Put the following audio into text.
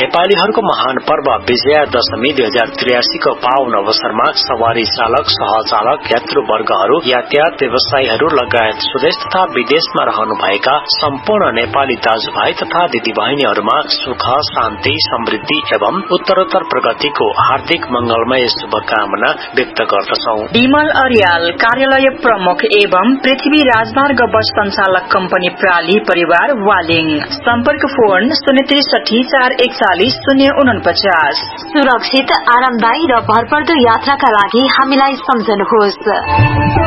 नेपालीहरूको महान पर्व विजयादशमी 2083 को पावन अवसरमा सवारी चालक, सहचालक, यात्रुवर्गहरू, यातायात व्यवसायीहरू लगायत स्वदेश तथा विदेशमा रहनुभएका सम्पूर्ण नेपाली दाजुभाइ तथा दिदीबहिनीहरूमा सुख, शान्ति, समृद्धि एवं उत्तरोत्तर प्रगतिको हार्दिक मंगलमय शुभकामना व्यक्त गर्दछौ। विमल अर्याल, कार्यालय प्रमुख एवं पृथ्वी राजमार्ग बस संचालक कम्पनी प्राली परिवार वालिङ। सम्पर्क फोन 063 441 049। सुरक्षित, आरामदायी र भरपर्दो यात्राका लागि हामीलाई सम्झनुहोस्।